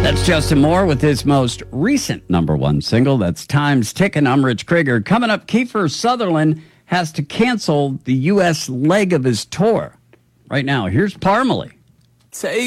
That's Justin Moore with his most recent #1 single. That's Time's Ticking. I'm Rich Krieger. Coming up, Kiefer Sutherland has to cancel the U.S. leg of his tour. Right now, here's Parmalee. Take